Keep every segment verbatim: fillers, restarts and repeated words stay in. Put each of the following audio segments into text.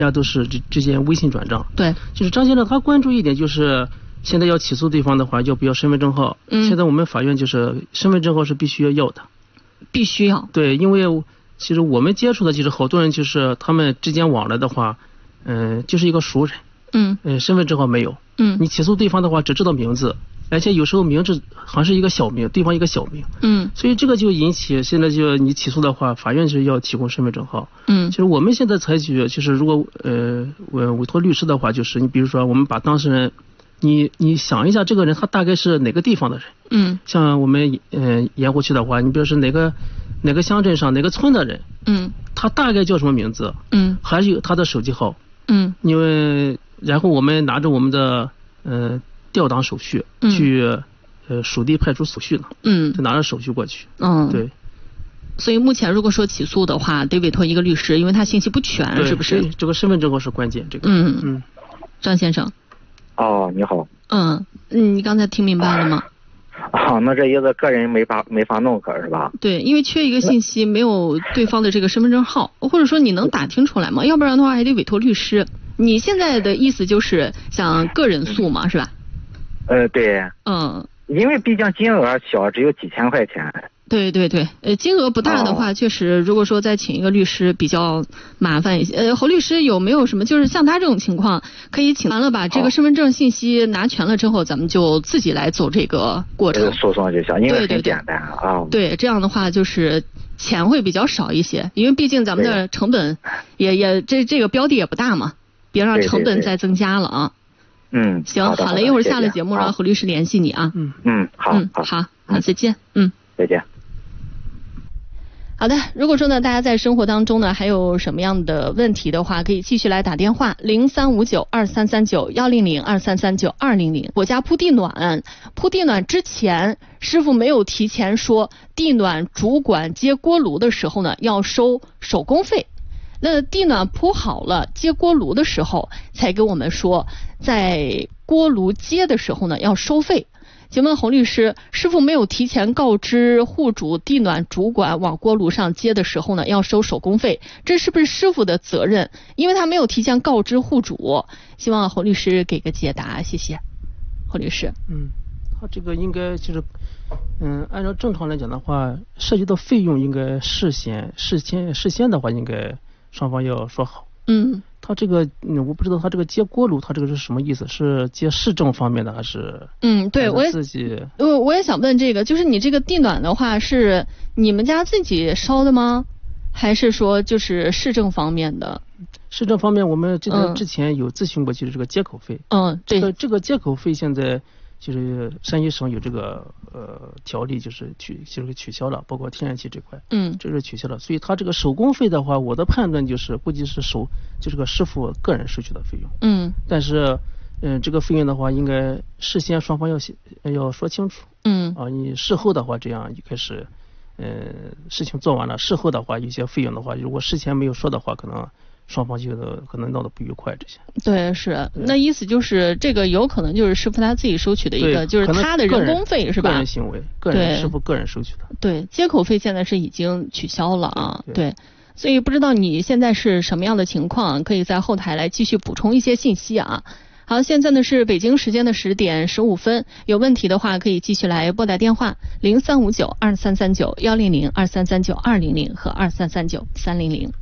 大家都是这这些微信转账。 对， 就是张先生他关注一点就是。现在要起诉对方的话，要不要身份证号？嗯，现在我们法院就是身份证号是必须要要的， 必须要。 对，因为其实我们接触的就是好多人，就是他们之间往来的话，嗯、呃，就是一个熟人，嗯，呃，身份证号没有，嗯，你起诉对方的话，只知道名字，而且有时候名字好像是一个小名，对方一个小名，嗯，所以这个就引起现在就你起诉的话，法院是要提供身份证号，嗯，就是我们现在采取就是如果呃委委托律师的话，就是你比如说我们把当事人。你你想一下，这个人他大概是哪个地方的人？嗯，像我们呃盐湖区的话，你比如说哪个哪个乡镇上哪个村的人？嗯，他大概叫什么名字？嗯，还有他的手机号？嗯，因为然后我们拿着我们的呃调档手续去呃属地派出所去呢。嗯，就拿着手续过去。嗯，对。 所以目前如果说起诉的话，得委托一个律师，因为他信息不全，是不是？ 这个身份证号是关键。这个。 嗯嗯。张先生。 哦，你好。 嗯，你刚才听明白了吗？ 啊，那这意思个人没法没法弄可是吧？ 对，因为缺一个信息，没有对方的这个身份证号，或者说你能打听出来吗？要不然的话还得委托律师。你现在的意思就是想个人诉嘛，是吧？ 呃，对。 嗯。 因为毕竟金额小，只有几千块钱。 对对对，呃，金额不大的话，哦、确实，如果说再请一个律师比较麻烦一些。呃，侯律师有没有什么，就是像他这种情况，可以请完了把这个身份证信息拿全了之后，咱们就自己来走这个过程。 诉讼就行，因为很简单啊。 对，这样的话就是钱会比较少一些，因为毕竟咱们的成本也也这这个标的也不大嘛，别让成本再增加了啊。 嗯， 行，好了，一会儿下了节目让侯律师联系你啊。 嗯嗯，好， 嗯好，好，再见，嗯， 再见。 好的，如果说呢，大家在生活当中呢还有什么样的问题的话，可以继续来打电话零三五九二三三九幺零零二三三九二零零。我家铺地暖，铺地暖之前师傅没有提前说地暖主管接锅炉的时候呢要收手工费，那地暖铺好了接锅炉的时候才跟我们说，在锅炉接的时候呢要收费。请问侯律师，师傅没有提前告知户主地暖主管往锅炉上接的时候呢要收手工费，这是不是师傅的责任？因为他没有提前告知户主，希望侯律师给个解答，谢谢。侯律师， 嗯，他这个应该就是嗯，按照正常来讲的话，涉及到费用应该事先事先事先的话应该双方要说好。嗯，他这个嗯，我不知道他这个接锅炉他这个是什么意思，是接市政方面的还是？ 嗯，对，我也自己我我也想问这个，就是你这个地暖的话是你们家自己烧的吗？还是说就是市政方面的？ 市政方面我们这个之前有咨询过，就是这个接口费。 嗯， 这个这个接口费现在就是山西省有这个呃条例，就是取就是取消了，包括天然气这块，嗯，这是取消了。所以他这个手工费的话，我的判断就是估计是手就是个师傅个人收取的费用，嗯，但是嗯、呃、这个费用的话，应该事先双方要要说清楚，嗯，啊，你事后的话这样一开始，呃事情做完了，事后的话有些费用的话，如果事前没有说的话，可能。双方就可能闹得不愉快，这些对是，那意思就是这个有可能就是师傅他自己收取的一个，就是他的人工费是吧？ 个人行为，个人师傅个人收取的。 对，接口费现在是已经取消了啊，对, 对，所以不知道你现在是什么样的情况，可以在后台来继续补充一些信息啊。好，现在呢是北京时间的十点十五分，有问题的话可以继续来拨打电话零三五九二三三九幺零零二三三九二零零和二三三九三零零。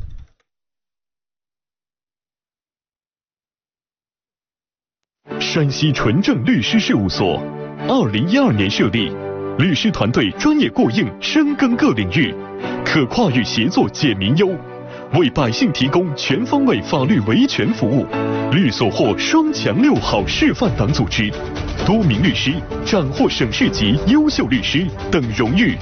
山西纯正律师事务所，二零一二年设立，律师团队专业过硬，深耕各领域，可跨域协作解民忧，为百姓提供全方位法律维权服务。律所获双强六好示范党组织，多名律师斩获省市级优秀律师等荣誉。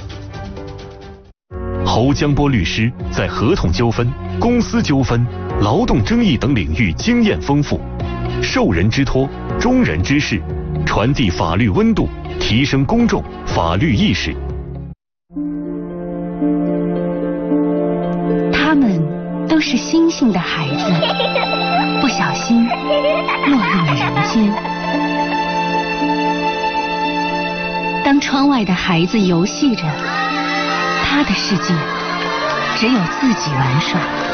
侯江波律师在合同纠纷、公司纠纷、劳动争议等领域经验丰富。受人之托，忠人之事，传递法律温度，提升公众法律意识。 他们都是星星的孩子，不小心落入了人间。当窗外的孩子游戏着，他的世界只有自己玩耍。